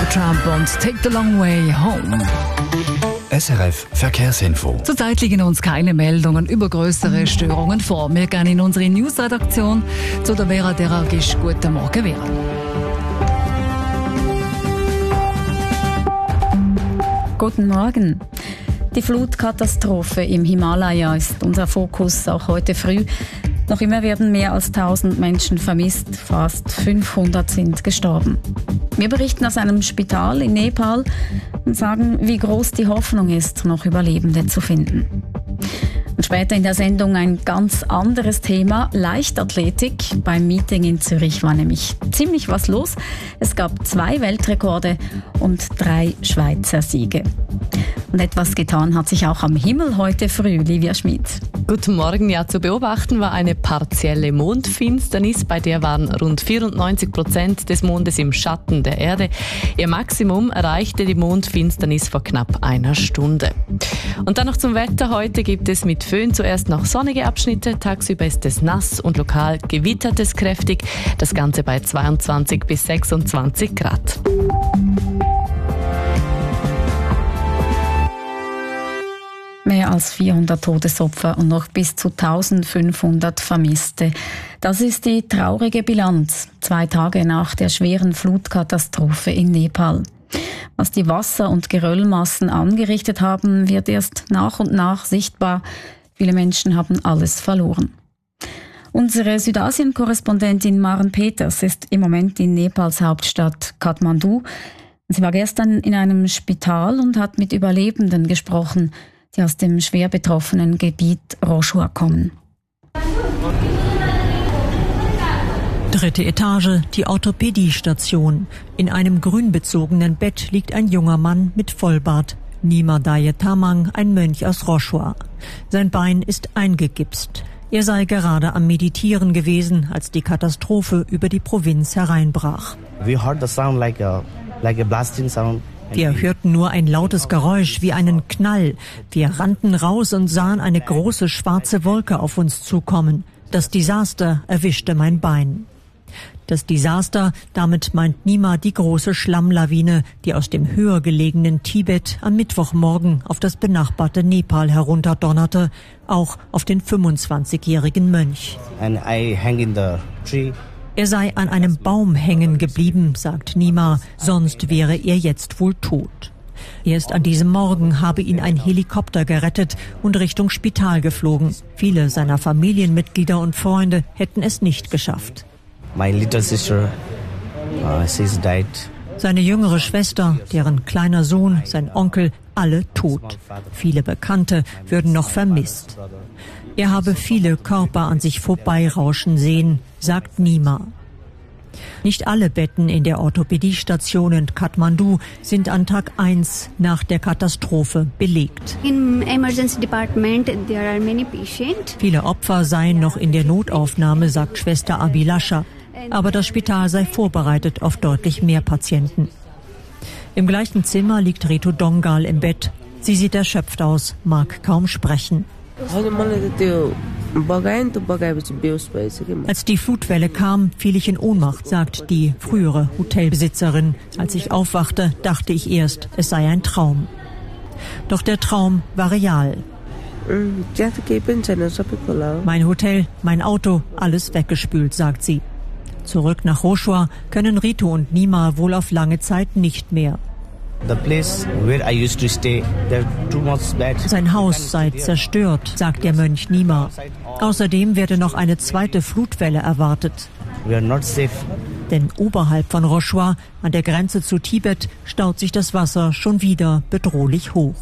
Trump und Take the Long Way Home. SRF Verkehrsinfo. Zurzeit liegen uns keine Meldungen über größere Störungen vor. Wir gehen in unsere News-Redaktion zu der Vera Deragisch. Guten Morgen, Vera. Guten Morgen. Die Flutkatastrophe im Himalaya ist unser Fokus auch heute früh. Noch immer werden mehr als 1000 Menschen vermisst, fast 500 sind gestorben. Wir berichten aus einem Spital in Nepal und sagen, wie groß die Hoffnung ist, noch Überlebende zu finden. Und später in der Sendung ein ganz anderes Thema, Leichtathletik. Beim Meeting in Zürich war nämlich ziemlich was los. Es gab 2 Weltrekorde und 3 Schweizer Siege. Und etwas getan hat sich auch am Himmel heute früh, Livia Schmid. Guten Morgen. Ja, zu beobachten war eine partielle Mondfinsternis, bei der waren rund 94% des Mondes im Schatten der Erde. Ihr Maximum erreichte die Mondfinsternis vor knapp einer Stunde. Und dann noch zum Wetter. Heute gibt es mit Föhn zuerst noch sonnige Abschnitte. Tagsüber ist es nass und lokal gewittert es kräftig. Das Ganze bei 22 bis 26 Grad. Mehr als 400 Todesopfer und noch bis zu 1500 Vermisste. Das ist die traurige Bilanz, 2 Tage nach der schweren Flutkatastrophe in Nepal. Was die Wasser- und Geröllmassen angerichtet haben, wird erst nach und nach sichtbar. Viele Menschen haben alles verloren. Unsere Südasien-Korrespondentin Maren Peters ist im Moment in Nepals Hauptstadt Kathmandu. Sie war gestern in einem Spital und hat mit Überlebenden gesprochen, die aus dem schwer betroffenen Gebiet Roshua kommen. 3. Etage, die Orthopädiestation. In einem grünbezogenen Bett liegt ein junger Mann mit Vollbart. Nima Daye Tamang, ein Mönch aus Roshua. Sein Bein ist eingegipst. Er sei gerade am Meditieren gewesen, als die Katastrophe über die Provinz hereinbrach. We heard the sound like a blasting sound. Wir hörten nur ein lautes Geräusch wie einen Knall. Wir rannten raus und sahen eine große schwarze Wolke auf uns zukommen. Das Desaster erwischte mein Bein. Das Desaster, damit meint Nima die große Schlammlawine, die aus dem höher gelegenen Tibet am Mittwochmorgen auf das benachbarte Nepal herunterdonnerte, auch auf den 25-jährigen Mönch. And I hang in the tree. Er sei an einem Baum hängen geblieben, sagt Nima, sonst wäre er jetzt wohl tot. Erst an diesem Morgen habe ihn ein Helikopter gerettet und Richtung Spital geflogen. Viele seiner Familienmitglieder und Freunde hätten es nicht geschafft. My little sister, she's died. Seine jüngere Schwester, deren kleiner Sohn, sein Onkel, alle tot. Viele Bekannte würden noch vermisst. Er habe viele Körper an sich vorbeirauschen sehen, sagt Nima. Nicht alle Betten in der Orthopädiestation in Kathmandu sind an Tag 1 nach der Katastrophe belegt. In emergency department there are many patients. Viele Opfer seien noch in der Notaufnahme, sagt Schwester Abhilasha. Aber das Spital sei vorbereitet auf deutlich mehr Patienten. Im gleichen Zimmer liegt Ritu Dongal im Bett. Sie sieht erschöpft aus, mag kaum sprechen. Als die Flutwelle kam, fiel ich in Ohnmacht, sagt die frühere Hotelbesitzerin. Als ich aufwachte, dachte ich erst, es sei ein Traum. Doch der Traum war real. Mein Hotel, mein Auto, alles weggespült, sagt sie. Zurück nach Roshua können Ritu und Nima wohl auf lange Zeit nicht mehr. Sein Haus sei zerstört, sagt der Mönch Nima. Außerdem werde noch eine zweite Flutwelle erwartet. Denn oberhalb von Roshua, an der Grenze zu Tibet, staut sich das Wasser schon wieder bedrohlich hoch.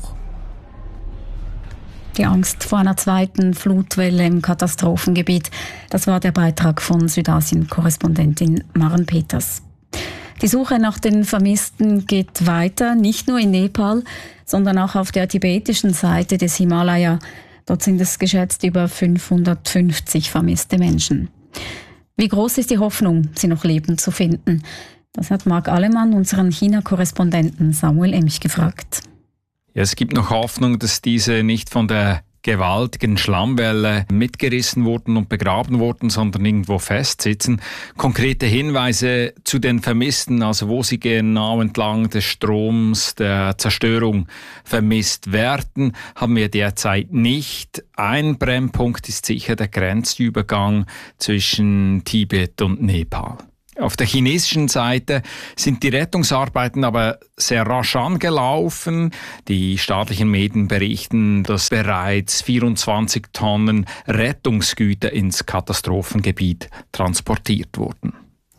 Die Angst vor einer zweiten Flutwelle im Katastrophengebiet. Das war der Beitrag von Südasien-Korrespondentin Maren Peters. Die Suche nach den Vermissten geht weiter, nicht nur in Nepal, sondern auch auf der tibetischen Seite des Himalaya. Dort sind es geschätzt über 550 vermisste Menschen. Wie groß ist die Hoffnung, sie noch lebend zu finden? Das hat Marc Allemann, unseren China-Korrespondenten Samuel Emch, gefragt. Ja, es gibt noch Hoffnung, dass diese nicht von der gewaltigen Schlammwelle mitgerissen wurden und begraben wurden, sondern irgendwo festsitzen. Konkrete Hinweise zu den Vermissten, also wo sie genau entlang des Stroms der Zerstörung vermisst werden, haben wir derzeit nicht. Ein Brennpunkt ist sicher der Grenzübergang zwischen Tibet und Nepal. Auf der chinesischen Seite sind die Rettungsarbeiten aber sehr rasch angelaufen. Die staatlichen Medien berichten, dass bereits 24 Tonnen Rettungsgüter ins Katastrophengebiet transportiert wurden.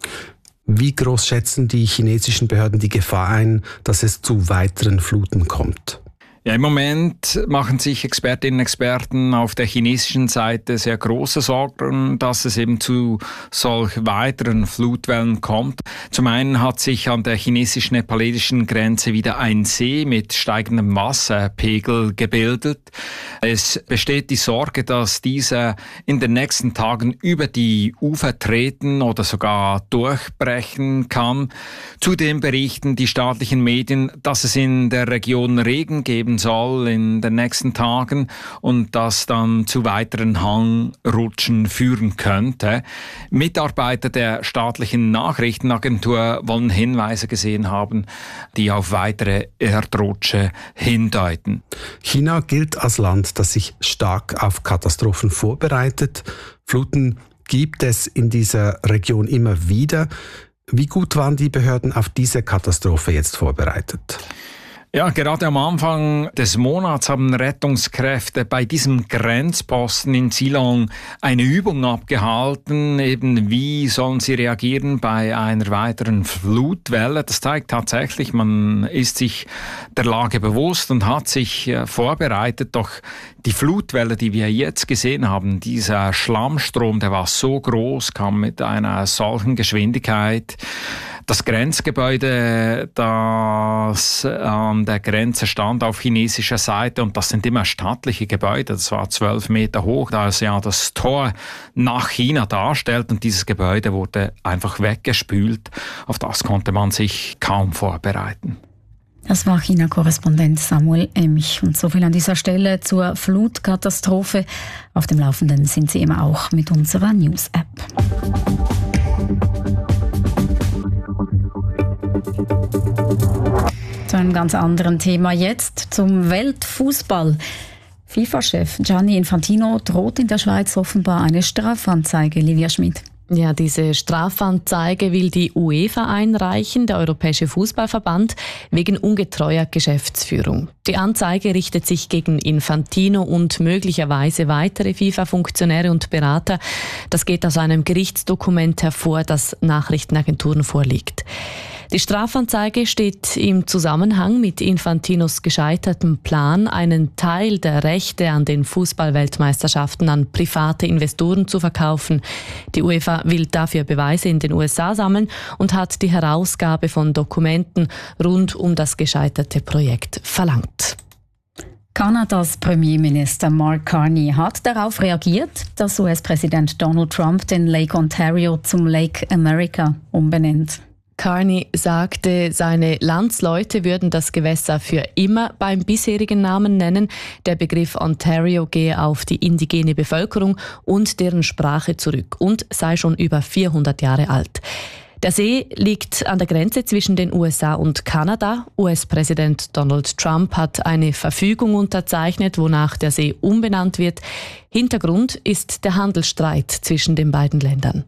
Wie groß schätzen die chinesischen Behörden die Gefahr ein, dass es zu weiteren Fluten kommt? Ja, im Moment machen sich Expertinnen und Experten auf der chinesischen Seite sehr große Sorgen, dass es eben zu solch weiteren Flutwellen kommt. Zum einen hat sich an der chinesisch-nepalesischen Grenze wieder ein See mit steigendem Wasserpegel gebildet. Es besteht die Sorge, dass dieser in den nächsten Tagen über die Ufer treten oder sogar durchbrechen kann. Zudem berichten die staatlichen Medien, dass es in der Region Regen geben soll in den nächsten Tagen und das dann zu weiteren Hangrutschen führen könnte. Mitarbeiter der staatlichen Nachrichtenagentur wollen Hinweise gesehen haben, die auf weitere Erdrutsche hindeuten. China gilt als Land, das sich stark auf Katastrophen vorbereitet. Fluten gibt es in dieser Region immer wieder. Wie gut waren die Behörden auf diese Katastrophe jetzt vorbereitet? Ja, gerade am Anfang des Monats haben Rettungskräfte bei diesem Grenzposten in Silong eine Übung abgehalten, eben wie sollen sie reagieren bei einer weiteren Flutwelle. Das zeigt tatsächlich, man ist sich der Lage bewusst und hat sich vorbereitet, doch die Flutwelle, die wir jetzt gesehen haben, dieser Schlammstrom, der war so groß, kam mit einer solchen Geschwindigkeit. Das Grenzgebäude, das an der Grenze stand auf chinesischer Seite, und das sind immer stattliche Gebäude, das war 12 Meter hoch, da es ja das Tor nach China darstellt, und dieses Gebäude wurde einfach weggespült. Auf das konnte man sich kaum vorbereiten. Das war China-Korrespondent Samuel Emch. Und so viel an dieser Stelle zur Flutkatastrophe. Auf dem Laufenden sind Sie immer auch mit unserer News-App. Zu einem ganz anderen Thema jetzt, zum Weltfußball. FIFA-Chef Gianni Infantino droht in der Schweiz offenbar eine Strafanzeige, Livia Schmid. Ja, diese Strafanzeige will die UEFA einreichen, der Europäische Fußballverband, wegen ungetreuer Geschäftsführung. Die Anzeige richtet sich gegen Infantino und möglicherweise weitere FIFA-Funktionäre und Berater. Das geht aus einem Gerichtsdokument hervor, das Nachrichtenagenturen vorliegt. Die Strafanzeige steht im Zusammenhang mit Infantinos gescheitertem Plan, einen Teil der Rechte an den Fußballweltmeisterschaften an private Investoren zu verkaufen. Die UEFA will dafür Beweise in den USA sammeln und hat die Herausgabe von Dokumenten rund um das gescheiterte Projekt verlangt. Kanadas Premierminister Mark Carney hat darauf reagiert, dass US-Präsident Donald Trump den Lake Ontario zum Lake America umbenennt. Carney sagte, seine Landsleute würden das Gewässer für immer beim bisherigen Namen nennen. Der Begriff Ontario gehe auf die indigene Bevölkerung und deren Sprache zurück und sei schon über 400 Jahre alt. Der See liegt an der Grenze zwischen den USA und Kanada. US-Präsident Donald Trump hat eine Verfügung unterzeichnet, wonach der See umbenannt wird. Hintergrund ist der Handelsstreit zwischen den beiden Ländern.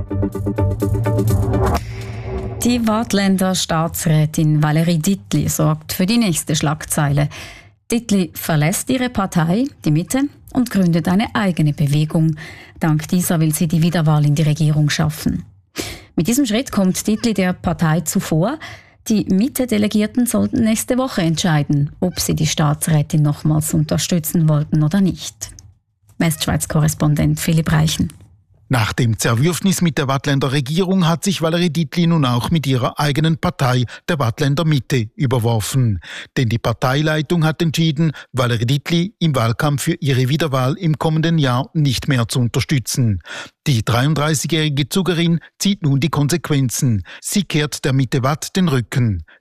Die Waadtländer Staatsrätin Valérie Dittli sorgt für die nächste Schlagzeile. Dittli verlässt ihre Partei, die Mitte, und gründet eine eigene Bewegung. Dank dieser will sie die Wiederwahl in die Regierung schaffen. Mit diesem Schritt kommt Dittli der Partei zuvor. Die Mitte-Delegierten sollten nächste Woche entscheiden, ob sie die Staatsrätin nochmals unterstützen wollten oder nicht. Westschweiz-Korrespondent Philipp Reichen. Nach dem Zerwürfnis mit der Waadtländer Regierung hat sich Valérie Dittli nun auch mit ihrer eigenen Partei, der Waadtländer Mitte, überworfen. Denn die Parteileitung hat entschieden, Valérie Dittli im Wahlkampf für ihre Wiederwahl im kommenden Jahr nicht mehr zu unterstützen. Die 33-jährige Zugerin zieht nun die Konsequenzen. Sie kehrt der Mitte Watt den Rücken.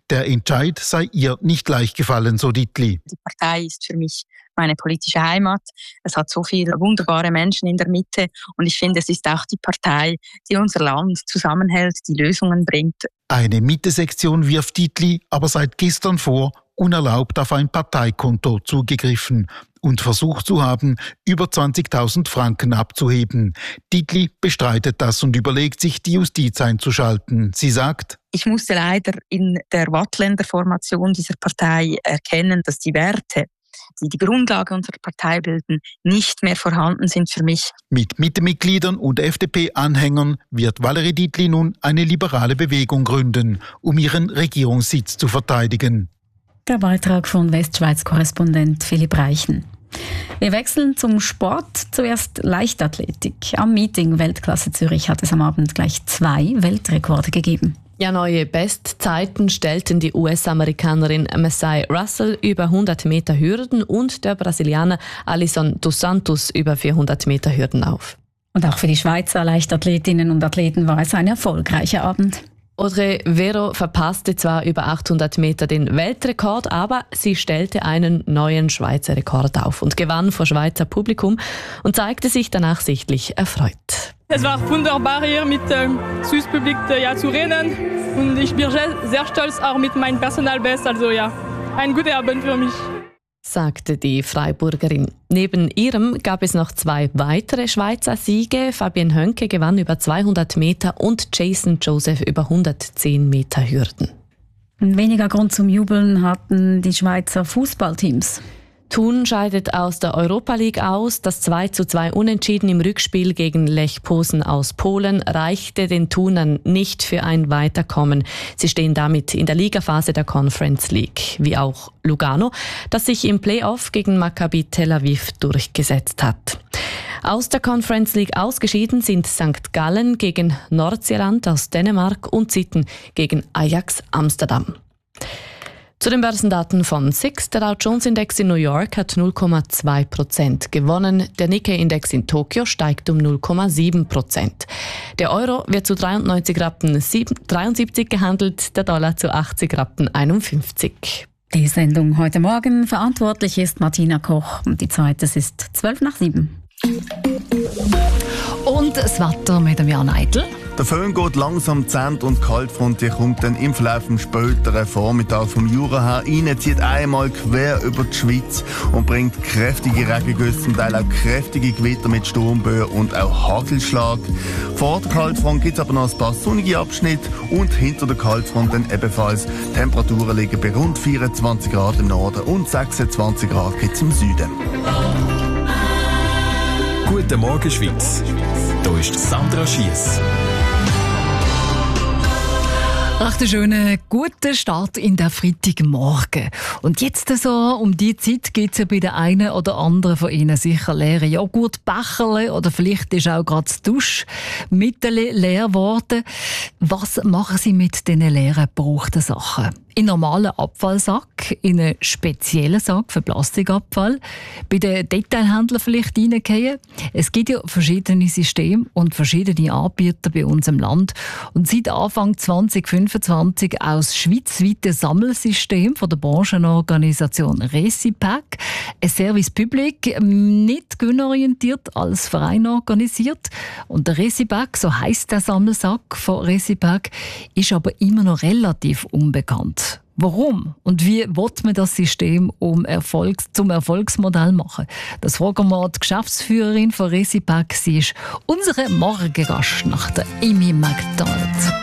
Der Entscheid sei ihr nicht leicht gefallen, so Dietli. Die Partei ist für mich meine politische Heimat. Es hat so viele wunderbare Menschen in der Mitte und ich finde, es ist auch die Partei, die unser Land zusammenhält, die Lösungen bringt. Eine Mitte-Sektion wirft Dietli aber seit gestern vor, unerlaubt auf ein Parteikonto zugegriffen und versucht zu haben, über 20.000 Franken abzuheben. Dietli bestreitet das und überlegt sich, die Justiz einzuschalten. Sie sagt: Ich musste leider in der Wattländer Formation dieser Partei erkennen, dass die Werte, die die Grundlage unserer Partei bilden, nicht mehr vorhanden sind für mich. Mit Mitte-Mitgliedern und FDP-Anhängern wird Valerie Dietli nun eine liberale Bewegung gründen, um ihren Regierungssitz zu verteidigen. Der Beitrag von Westschweiz-Korrespondent Philipp Reichen. Wir wechseln zum Sport. Zuerst Leichtathletik. Am Meeting Weltklasse Zürich hat es am Abend gleich 2 Weltrekorde gegeben. Ja, neue Bestzeiten stellten die US-Amerikanerin Messai Russell über 100 Meter Hürden und der Brasilianer Alisson dos Santos über 400 Meter Hürden auf. Und auch für die Schweizer Leichtathletinnen und Athleten war es ein erfolgreicher Abend. Audrey Vero verpasste zwar über 800 Meter den Weltrekord, aber sie stellte einen neuen Schweizer Rekord auf und gewann vor Schweizer Publikum und zeigte sich danach sichtlich erfreut. Es war wunderbar, hier mit Swiss Public zu reden und ich bin sehr stolz auch mit meinem Personalbest. Also ja, ein guter Abend für mich, sagte die Freiburgerin. Neben ihrem gab es noch 2 weitere Schweizer Siege. Fabienne Hönke gewann über 200 Meter und Jason Joseph über 110 Meter Hürden. Weniger Grund zum Jubeln hatten die Schweizer Fußballteams. Thun scheidet aus der Europa League aus. Das 2:2 Unentschieden im Rückspiel gegen Lech Posen aus Polen reichte den Thunern nicht für ein Weiterkommen. Sie stehen damit in der Ligaphase der Conference League, wie auch Lugano, das sich im Playoff gegen Maccabi Tel Aviv durchgesetzt hat. Aus der Conference League ausgeschieden sind St. Gallen gegen Nordsjælland aus Dänemark und Sitten gegen Ajax Amsterdam. Zu den Börsendaten von SIX. Der Dow Jones Index in New York hat 0,2% gewonnen. Der Nikkei-Index in Tokio steigt um 0,7%. Der Euro wird zu 93,73 gehandelt, der Dollar zu 80,51. Die Sendung heute Morgen. Verantwortlich ist Martina Koch. Die Zeit, es ist 6:12. Und das Wetter mit dem Jan Eitel. Der Föhn geht langsam zähnt und die Kaltfront die kommt dann im Verlauf des späteren Vormittags vom Jura her rein, zieht einmal quer über die Schweiz und bringt kräftige Regengüsse, zum Teil auch kräftige Gewitter mit Sturmböen und auch Hagelschlag. Vor der Kaltfront gibt es aber noch ein paar sonnige Abschnitte und hinter der Kaltfront dann ebenfalls. Temperaturen liegen bei rund 24 Grad im Norden und 26 Grad gibt es im Süden. Guten Morgen, Schweiz. Hier ist Sandra Schiess. Recht einen schönen, guten Start in den Freitagmorgen. Und jetzt so, um die Zeit gibt es ja bei den einen oder anderen von Ihnen sicher leere Joghurtbecherle oder vielleicht ist auch gerade das Duschmittel leer geworden. Was machen Sie mit diesen leeren gebrauchten Sachen? In normalen Abfallsack, in einen speziellen Sack für Plastikabfall, bei den Detailhändlern vielleicht reingehen. Es gibt ja verschiedene Systeme und verschiedene Anbieter bei uns im Land. Und seit Anfang 2025 auch das schweizweite Sammelsystem von der Branchenorganisation Recipac. Ein Service Public, nicht gewinnorientiert, als Verein organisiert. Und der Recipac, so heisst der Sammelsack von Recipac, ist aber immer noch relativ unbekannt. Warum und wie will man das System zum Erfolgsmodell machen? Das fragen wir die Geschäftsführerin von Recipac. Sie ist unsere Morgengast nach der Amy McDonald.